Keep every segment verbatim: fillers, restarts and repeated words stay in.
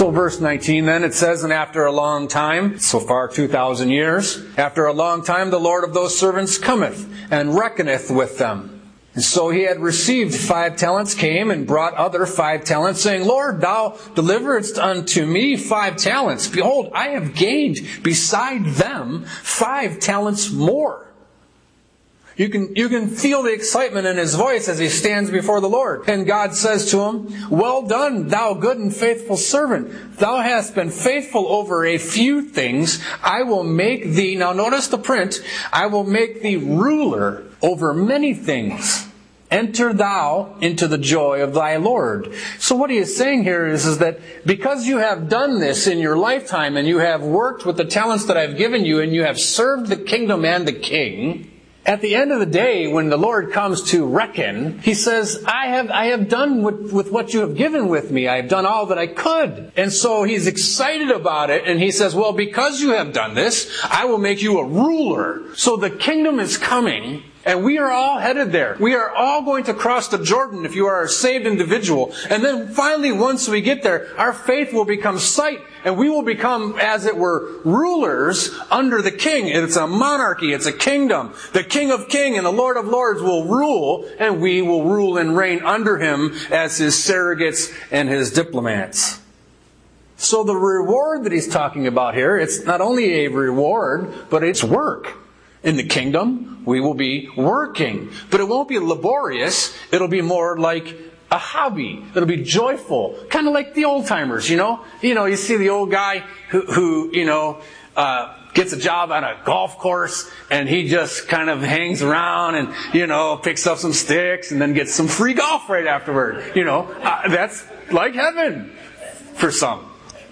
So verse nineteen then, it says, and after a long time, so far two thousand years, after a long time the Lord of those servants cometh, and reckoneth with them. And so he had received five talents, came and brought other five talents, saying, Lord, thou deliveredst unto me five talents. Behold, I have gained beside them five talents more. You can, you can feel the excitement in his voice as he stands before the Lord. And God says to him, well done, thou good and faithful servant. Thou hast been faithful over a few things. I will make thee, now notice the print, I will make thee ruler over many things. Enter thou into the joy of thy Lord. So what he is saying here is, is that because you have done this in your lifetime and you have worked with the talents that I've given you and you have served the kingdom and the king, at the end of the day, when the Lord comes to reckon, He says, I have I have done with, with what you have given with me. I have done all that I could. And so He's excited about it, and He says, well, because you have done this, I will make you a ruler. So the kingdom is coming, and we are all headed there. We are all going to cross the Jordan if you are a saved individual. And then finally, once we get there, our faith will become sight, and we will become, as it were, rulers under the king. It's a monarchy. It's a kingdom. The King of Kings and the Lord of Lords will rule, and we will rule and reign under Him as His surrogates and His diplomats. So the reward that He's talking about here, it's not only a reward, but it's work. In the kingdom, we will be working. But it won't be laborious. It'll be more like a hobby. It'll be joyful. Kind of like the old timers, you know? You know, you see the old guy who, who you know, uh, gets a job on a golf course, and he just kind of hangs around and, you know, picks up some sticks and then gets some free golf right afterward. You know, uh, that's like heaven for some.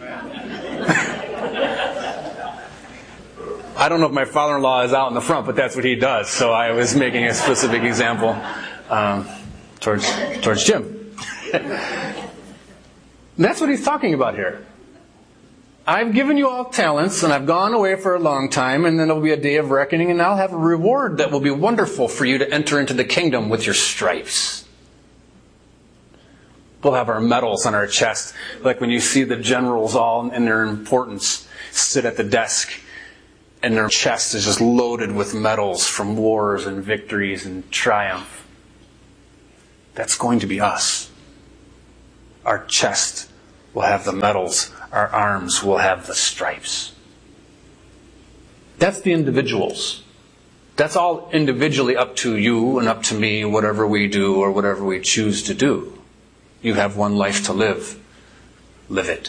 I don't know if my father-in-law is out in the front, but that's what he does. So I was making a specific example um, towards towards Jim. That's what he's talking about here. I've given you all talents, and I've gone away for a long time, and then there'll be a day of reckoning, and I'll have a reward that will be wonderful for you to enter into the kingdom with your stripes. We'll have our medals on our chest, like when you see the generals all in their importance sit at the desk, and their chest is just loaded with medals from wars and victories and triumph. That's going to be us. Our chest will have the medals. Our arms will have the stripes. That's the individuals. That's all individually up to you and up to me, whatever we do or whatever we choose to do. You have one life to live. Live it.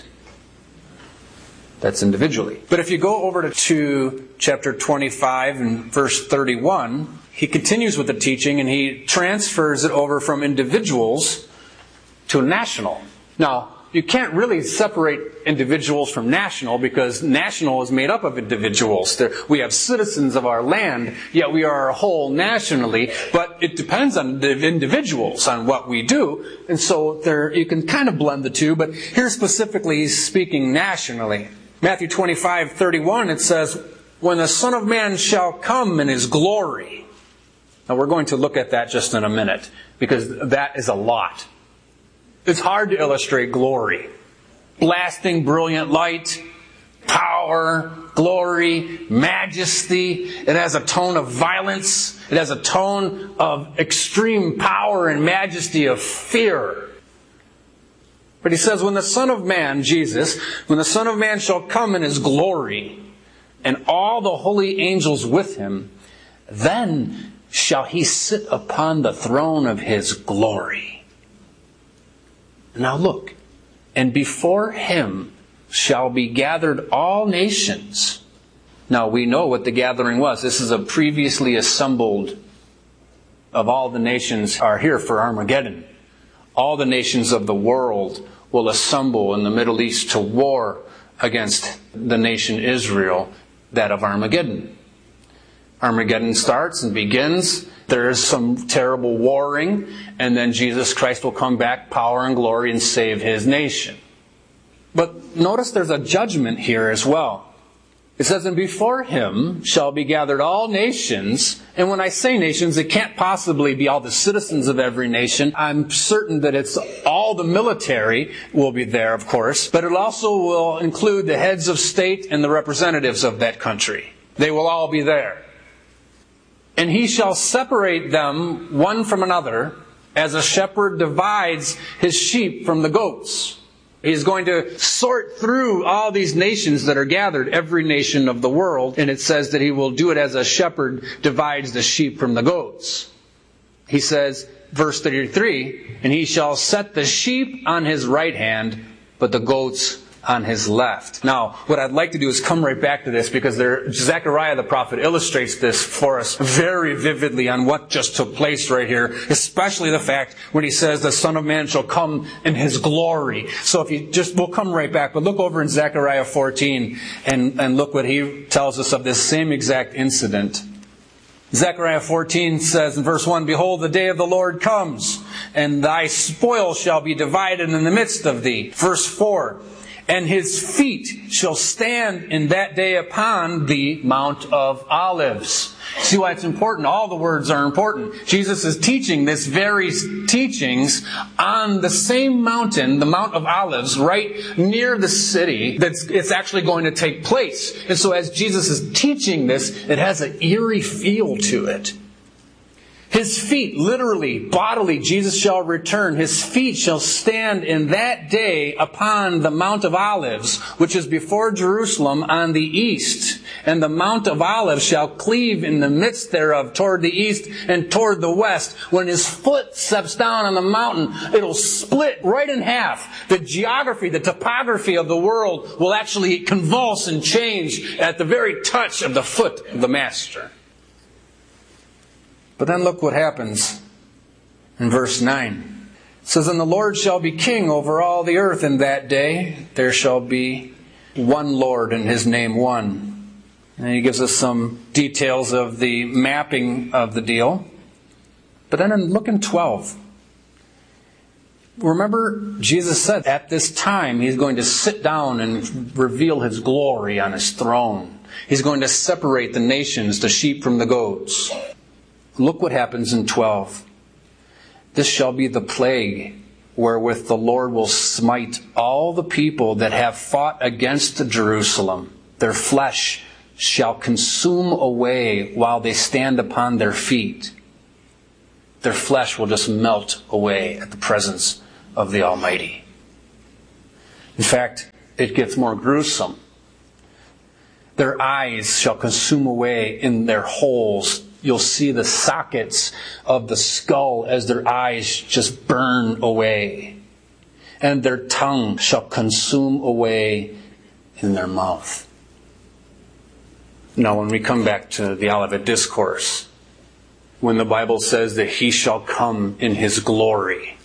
That's individually. But if you go over to, to chapter twenty-five and verse thirty-one, he continues with the teaching and he transfers it over from individuals to national. Now, you can't really separate individuals from national because national is made up of individuals. There, we have citizens of our land, yet we are a whole nationally, but it depends on the individuals, on what we do. And so there, you can kind of blend the two, but here specifically he's speaking nationally. Matthew twenty-five thirty-one, it says, when the Son of Man shall come in His glory. Now we're going to look at that just in a minute, because that is a lot. It's hard to illustrate glory. Blasting, brilliant light, power, glory, majesty. It has a tone of violence. It has a tone of extreme power and majesty of fear. But he says, when the Son of Man, Jesus, when the Son of Man shall come in His glory, and all the holy angels with Him, then shall He sit upon the throne of His glory. Now look, and before Him shall be gathered all nations. Now we know what the gathering was. This is a previously assembled of all the nations are here for Armageddon. All the nations of the world will assemble in the Middle East to war against the nation Israel, that of Armageddon. Armageddon starts and begins. There is some terrible warring, and then Jesus Christ will come back, power and glory, and save His nation. But notice there's a judgment here as well. It says, and before him shall be gathered all nations. And when I say nations, it can't possibly be all the citizens of every nation. I'm certain that it's all the military will be there, of course. But it also will include the heads of state and the representatives of that country. They will all be there. And he shall separate them one from another, as a shepherd divides his sheep from the goats. He's going to sort through all these nations that are gathered, every nation of the world, and it says that he will do it as a shepherd divides the sheep from the goats. He says, verse thirty-three, and he shall set the sheep on his right hand, but the goats on his left. Now, what I'd like to do is come right back to this, because there, Zechariah the prophet illustrates this for us very vividly on what just took place right here, especially the fact when he says the Son of Man shall come in his glory. So if you just, we'll come right back, but look over in Zechariah fourteen and, and look what he tells us of this same exact incident. Zechariah fourteen says in verse one, behold, the day of the Lord comes, and thy spoil shall be divided in the midst of thee. Verse four, and his feet shall stand in that day upon the Mount of Olives. See why it's important? All the words are important. Jesus is teaching this very teachings on the same mountain, the Mount of Olives, right near the city that's it's actually going to take place. And so as Jesus is teaching this, it has an eerie feel to it. His feet, literally, bodily, Jesus shall return. His feet shall stand in that day upon the Mount of Olives, which is before Jerusalem on the east. And the Mount of Olives shall cleave in the midst thereof toward the east and toward the west. When his foot steps down on the mountain, it'll split right in half. The geography, the topography of the world will actually convulse and change at the very touch of the foot of the Master. But then look what happens in verse nine. It says, and the Lord shall be king over all the earth in that day. There shall be one Lord and his name one. And he gives us some details of the mapping of the deal. But then look in twelve. Remember, Jesus said at this time he's going to sit down and reveal his glory on his throne. He's going to separate the nations, the sheep from the goats. Look what happens in twelve. This shall be the plague wherewith the Lord will smite all the people that have fought against Jerusalem. Their flesh shall consume away while they stand upon their feet. Their flesh will just melt away at the presence of the Almighty. In fact, it gets more gruesome. Their eyes shall consume away in their holes. You'll see the sockets of the skull as their eyes just burn away. And their tongue shall consume away in their mouth. Now, when we come back to the Olivet Discourse, when the Bible says that he shall come in his glory,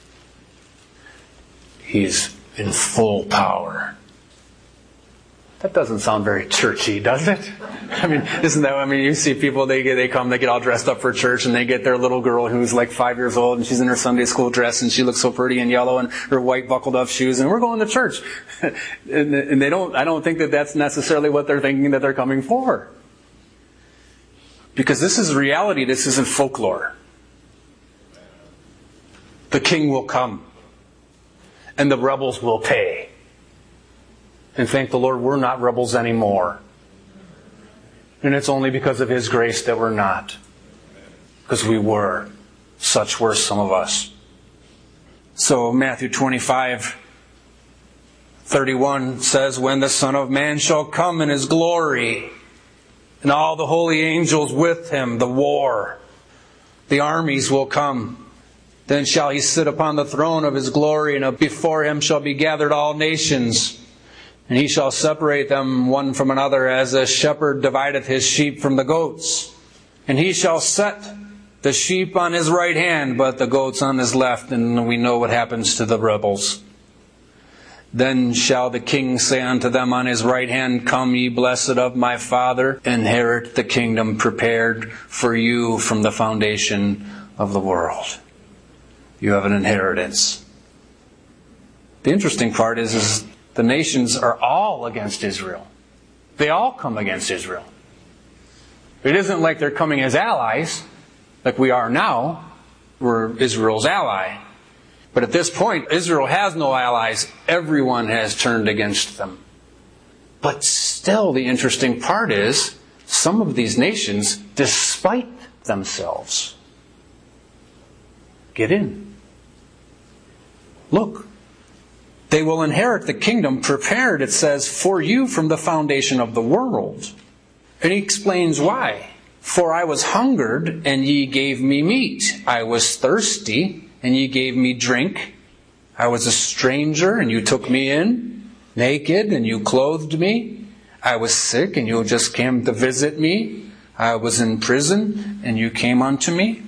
he's in full power. That doesn't sound very churchy, does it? I mean, isn't that, I mean, you see people, they get, they come, they get all dressed up for church, and they get their little girl who's like five years old, and she's in her Sunday school dress, and she looks so pretty and yellow, and her white buckled up shoes, and we're going to church. and, and they don't, I don't think that that's necessarily what they're thinking that they're coming for. Because this is reality, this isn't folklore. The king will come, and the rebels will pay. And thank the Lord, we're not rebels anymore. And it's only because of his grace that we're not. Because we were. Such were some of us. So Matthew twenty-five, thirty-one says, when the Son of Man shall come in his glory, and all the holy angels with him, the war, the armies will come. Then shall he sit upon the throne of his glory, and before him shall be gathered all nations. And he shall separate them one from another, as a shepherd divideth his sheep from the goats. And he shall set the sheep on his right hand, but the goats on his left. And we know what happens to the rebels. Then shall the king say unto them on his right hand, come ye blessed of my Father, inherit the kingdom prepared for you from the foundation of the world. You have an inheritance. The interesting part is, is the nations are all against Israel. They all come against Israel. It isn't like they're coming as allies, like we are now. We're Israel's ally. But at this point, Israel has no allies. Everyone has turned against them. But still, the interesting part is, some of these nations, despite themselves, get in. Look. They will inherit the kingdom prepared, it says, for you from the foundation of the world. And he explains why. For I was hungered, and ye gave me meat. I was thirsty, and ye gave me drink. I was a stranger, and you took me in. Naked, and you clothed me. I was sick, and you just came to visit me. I was in prison, and you came unto me.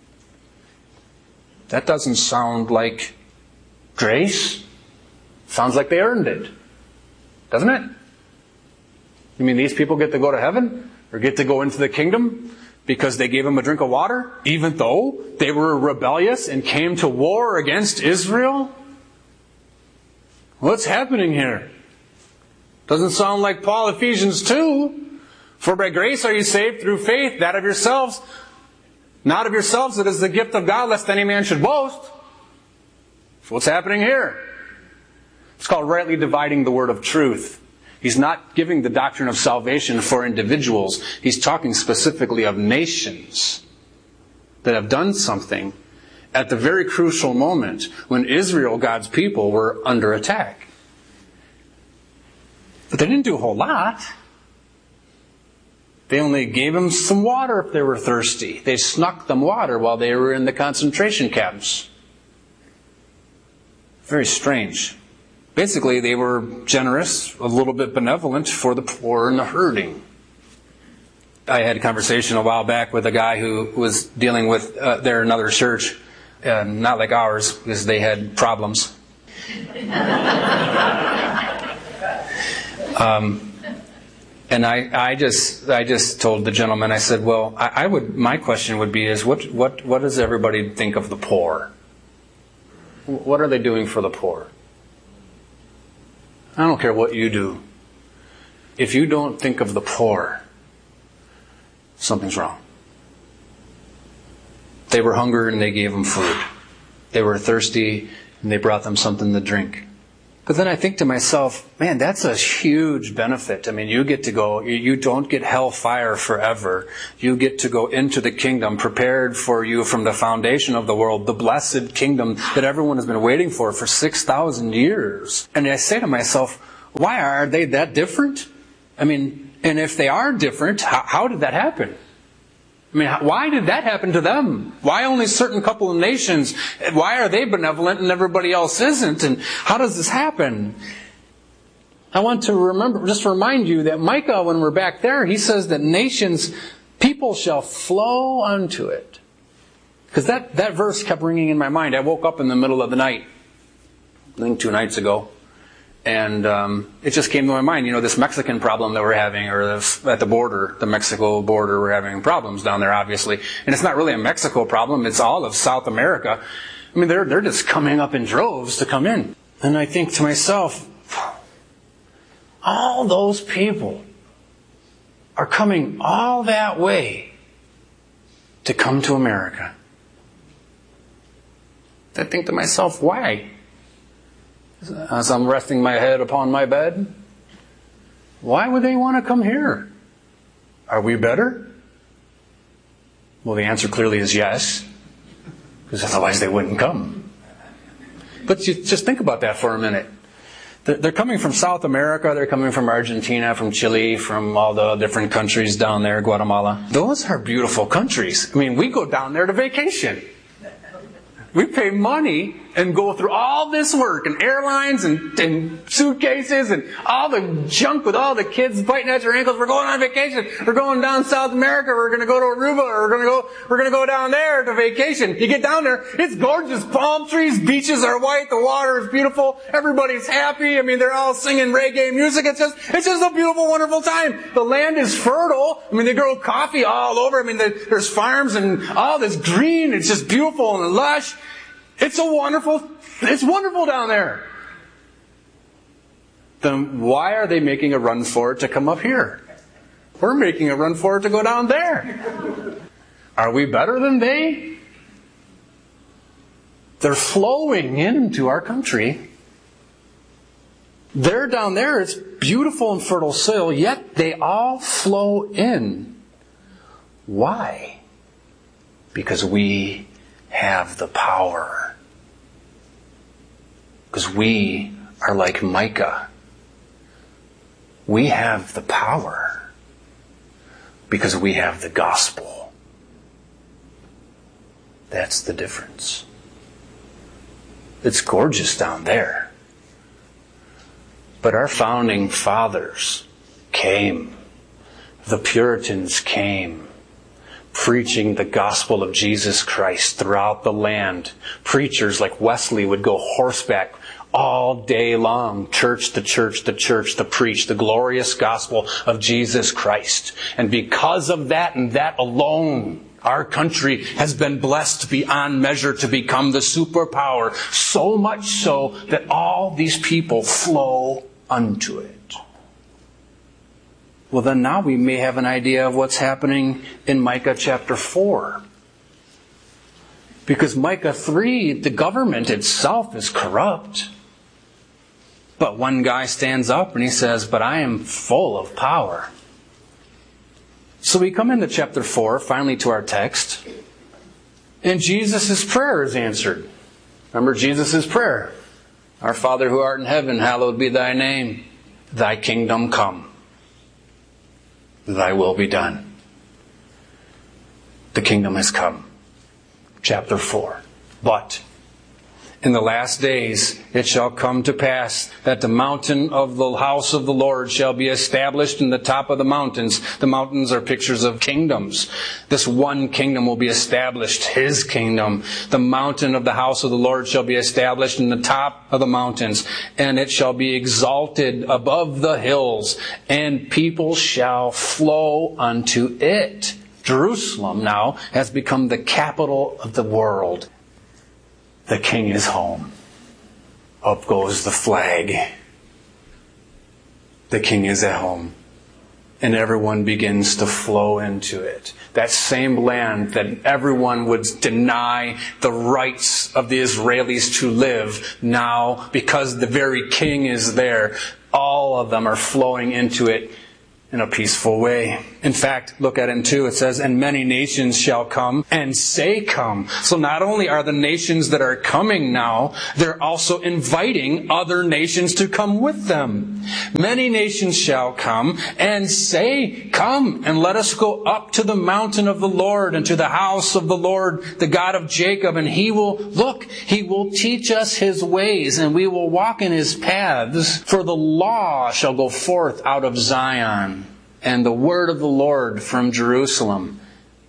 That doesn't sound like grace. Sounds like they earned it. Doesn't it? You mean these people get to go to heaven? Or get to go into the kingdom because they gave them a drink of water? Even though they were rebellious and came to war against Israel? What's happening here? Doesn't sound like Paul, Ephesians two. For by grace are you saved through faith, that of yourselves. Not of yourselves, it is the gift of God, lest any man should boast. So what's happening here? It's called rightly dividing the word of truth. He's not giving the doctrine of salvation for individuals. He's talking specifically of nations that have done something at the very crucial moment when Israel, God's people, were under attack. But they didn't do a whole lot. They only gave them some water if they were thirsty. They snuck them water while they were in the concentration camps. Very strange. Basically, they were generous, a little bit benevolent for the poor and the hurting. I had a conversation a while back with a guy who was dealing with uh, their another church, uh, not like ours, because they had problems. um, and I, I just, I just told the gentleman, I said, "Well, I, I would. My question would be: is what, what, what does everybody think of the poor? What are they doing for the poor?" I don't care what you do. If you don't think of the poor, something's wrong. They were hungry and they gave them food. They were thirsty and they brought them something to drink. But then I think to myself, man, that's a huge benefit. I mean, you get to go, you don't get hellfire forever. You get to go into the kingdom prepared for you from the foundation of the world, the blessed kingdom that everyone has been waiting for for six thousand years. And I say to myself, why are they that different? I mean, and if they are different, how, how did that happen? I mean, why did that happen to them? Why only a certain couple of nations? Why are they benevolent and everybody else isn't? And how does this happen? I want to remember, just remind you that Micah, when we're back there, he says that nations, people shall flow unto it. Because that, that verse kept ringing in my mind. I woke up in the middle of the night, I think two nights ago. And um, it just came to my mind, you know, this Mexican problem that we're having, or this, at the border, the Mexico border, we're having problems down there, obviously. And it's not really a Mexico problem, it's all of South America. I mean, they're, they're just coming up in droves to come in. And I think to myself, all those people are coming all that way to come to America. I think to myself, why? As I'm resting my head upon my bed, why would they want to come here? Are we better? Well, the answer clearly is yes, because otherwise they wouldn't come. But you just think about that for a minute. They're coming from South America, they're coming from Argentina, from Chile, from all the different countries down there, Guatemala. Those are beautiful countries. I mean, we go down there to vacation. We pay money and go through all this work and airlines and, and suitcases and all the junk with all the kids biting at your ankles. We're going on vacation. We're going down South America. We're going to go to Aruba. Or we're going to go. We're going to go down there to vacation. You get down there, it's gorgeous. Palm trees, beaches are white. The water is beautiful. Everybody's happy. I mean, they're all singing reggae music. It's just, it's just a beautiful, wonderful time. The land is fertile. I mean, they grow coffee all over. I mean, there's farms and all this green. It's just beautiful and lush. It's a wonderful, it's wonderful down there. then why are they making a run for it to come up here? We're making a run for it to go down there. Are we better than they? They're flowing into our country. They're down there. It's beautiful and fertile soil, yet they all flow in. Why? Because we have the power. Because we are like Micah. We have the power. Because we have the gospel. That's the difference. It's gorgeous down there. But our founding fathers came. The Puritans came, preaching the gospel of Jesus Christ throughout the land. Preachers like Wesley would go horseback all day long, church to church to church, to preach the glorious gospel of Jesus Christ. And because of that and that alone, our country has been blessed beyond measure to become the superpower, so much so that all these people flow unto it. Well, then now we may have an idea of what's happening in Micah chapter four. Because Micah three, the government itself is corrupt. But one guy stands up and he says, but I am full of power. So we come into chapter four, finally to our text, and Jesus' prayer is answered. Remember Jesus' prayer. Our Father who art in heaven, hallowed be thy name. Thy kingdom come. Thy will be done. The kingdom has come. Chapter four. But in the last days it shall come to pass that the mountain of the house of the Lord shall be established in the top of the mountains. The mountains are pictures of kingdoms. This one kingdom will be established, His kingdom. The mountain of the house of the Lord shall be established in the top of the mountains, and it shall be exalted above the hills, and people shall flow unto it. Jerusalem now has become the capital of the world. The king is home. Up goes the flag. The king is at home. And everyone begins to flow into it. That same land that everyone would deny the rights of the Israelis to live, now, because the very king is there, all of them are flowing into it in a peaceful way. In fact, look at it in two. It says, and many nations shall come and say come. So not only are the nations that are coming now, they're also inviting other nations to come with them. Many nations shall come and say, come and let us go up to the mountain of the Lord and to the house of the Lord, the God of Jacob. And He will, look, He will teach us His ways and we will walk in His paths. For the law shall go forth out of Zion, and the word of the Lord from Jerusalem.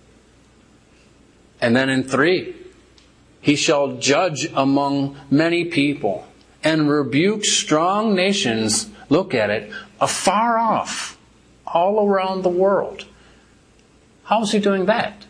And then in three, He shall judge among many people and rebuke strong nations, look at it, afar off, all around the world. How is He doing that?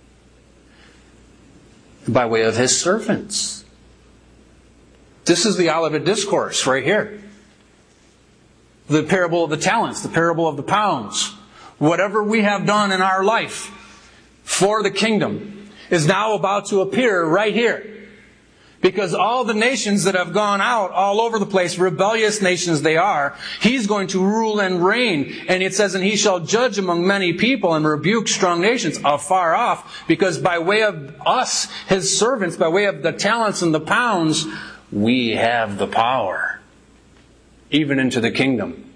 By way of His servants. This is the Olivet Discourse right here. The parable of the talents, the parable of the pounds. Whatever we have done in our life for the kingdom is now about to appear right here. Because all the nations that have gone out all over the place, rebellious nations they are, He's going to rule and reign. And it says, and He shall judge among many people and rebuke strong nations afar off. Because by way of us, His servants, by way of the talents and the pounds, we have the power. Even into the kingdom.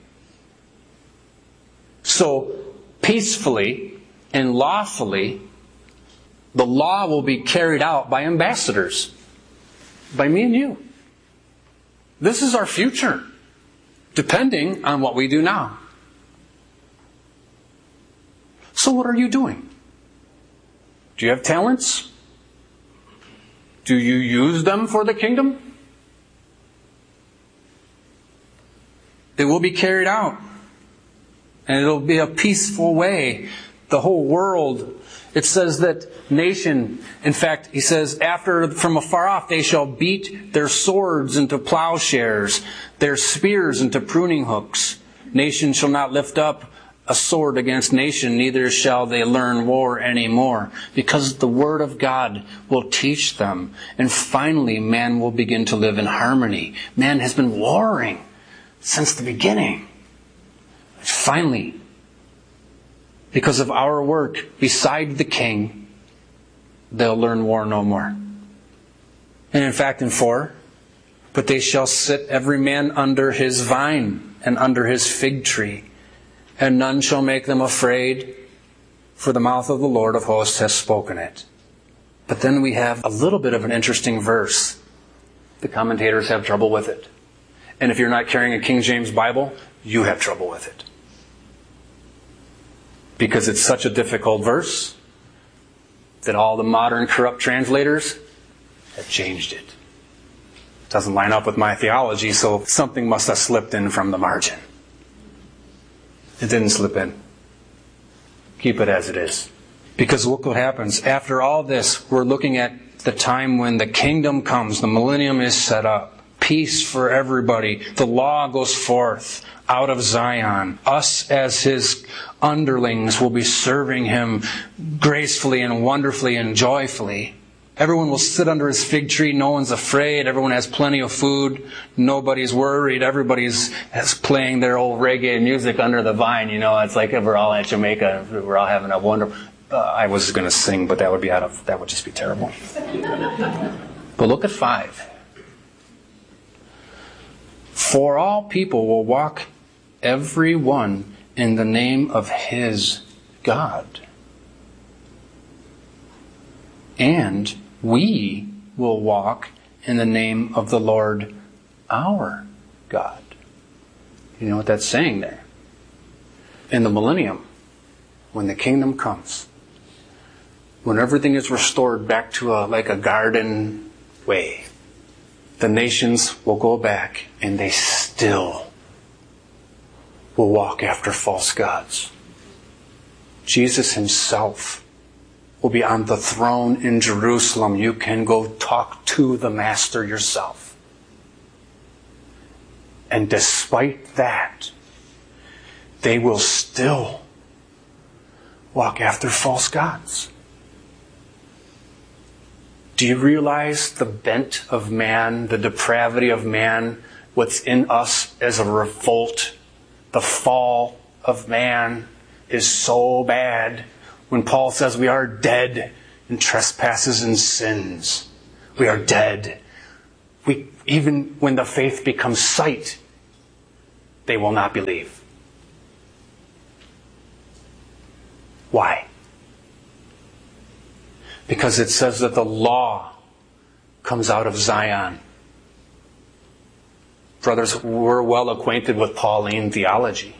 So, peacefully and lawfully, the law will be carried out by ambassadors. By me and you. This is our future. Depending on what we do now. So what are you doing? Do you have talents? Do you use them for the kingdom? It will be carried out. And it'll be a peaceful way. the whole world. It says that nation, in fact, he says, after from afar off they shall beat their swords into plowshares, their spears into pruning hooks. Nation shall not lift up a sword against nation, neither shall they learn war anymore, because the Word of God will teach them. And finally, man will begin to live in harmony. Man has been warring since the beginning. Finally, because of our work beside the king, they'll learn war no more. And in fact, in four, but they shall sit every man under his vine and under his fig tree, and none shall make them afraid, for the mouth of the Lord of hosts has spoken it. But then we have a little bit of an interesting verse. The commentators have trouble with it. And if you're not carrying a King James Bible, you have trouble with it. Because it's such a difficult verse that all the modern corrupt translators have changed it. It doesn't line up with my theology, so something must have slipped in from the margin. It didn't slip in. Keep it as it is. Because look what happens. After all this, we're looking at the time when the kingdom comes, the millennium is set up. Peace for everybody. The law goes forth out of Zion. Us as His underlings will be serving Him gracefully and wonderfully and joyfully. Everyone will sit under His fig tree. No one's afraid. Everyone has plenty of food. Nobody's worried. Everybody's playing their old reggae music under the vine. You know, it's like if we're all at Jamaica. We're all having a wonderful... Uh, I was going to sing, but that would be out of... That would just be terrible. But look at five. For all people will walk every one in the name of his God. And we will walk in the name of the Lord our God. You know what that's saying there? In the millennium, when the kingdom comes, when everything is restored back to a like a garden way, the nations will go back and they still will walk after false gods. Jesus Himself will be on the throne in Jerusalem. You can go talk to the Master yourself. And despite that, they will still walk after false gods. Do you realize the bent of man, the depravity of man, what's in us as a revolt? The fall of man is so bad. When Paul says we are dead in trespasses and sins, we are dead. We, even when the faith becomes sight, they will not believe. Why? Because it says that the law comes out of Zion. Brothers, we're well acquainted with Pauline theology.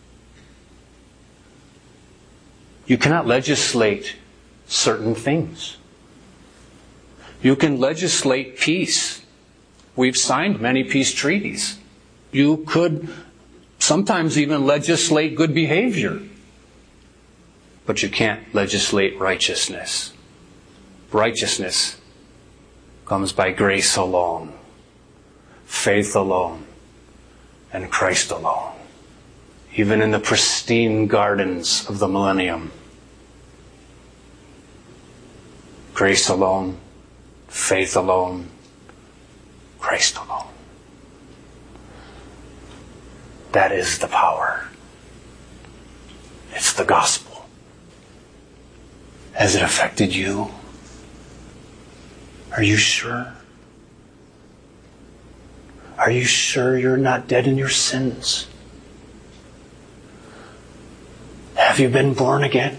You cannot legislate certain things. You can legislate peace. We've signed many peace treaties. You could sometimes even legislate good behavior. But you can't legislate righteousness. Righteousness comes by grace alone, faith alone, and Christ alone. Even in the pristine gardens of the millennium. Grace alone, faith alone, Christ alone. That is the power. It's the gospel. Has it affected you? Are you sure? Are you sure you're not dead in your sins? Have you been born again?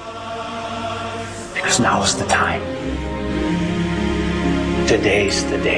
Because now is the time. Today's the day.